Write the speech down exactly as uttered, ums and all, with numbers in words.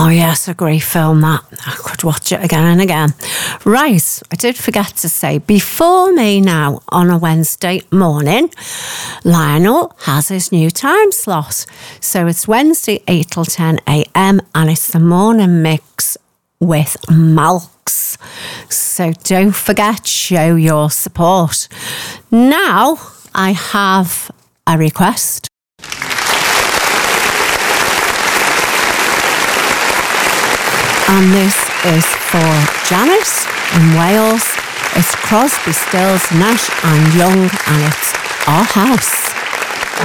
Oh yes, a great film that. I could watch it again and again. Right, I did forget to say, before me now on a Wednesday morning, Lionel has his new time slot. So it's Wednesday eight till ten a.m. and it's the morning mix with Malks. So don't forget, show your support. Now I have a request. And this is for Janice in Wales. It's Crosby, Stills, Nash and Young, and it's Our House.